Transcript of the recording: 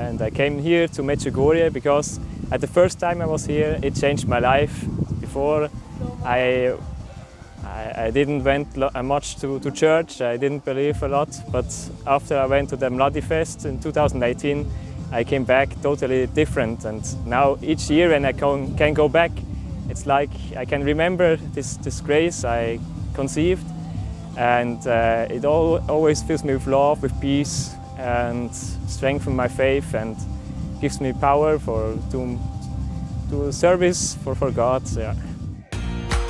and I came here to Medjugorje because at the first time I was here it changed my life. Before I didn't went much to church, I didn't believe a lot, but after I went to the Mladi Fest in 2018 I came back totally different, and now each year when I can go back it's like I can remember this grace I conceived, and it always fills me with love, with peace, and strengthens my faith and gives me power to service for God. Yeah.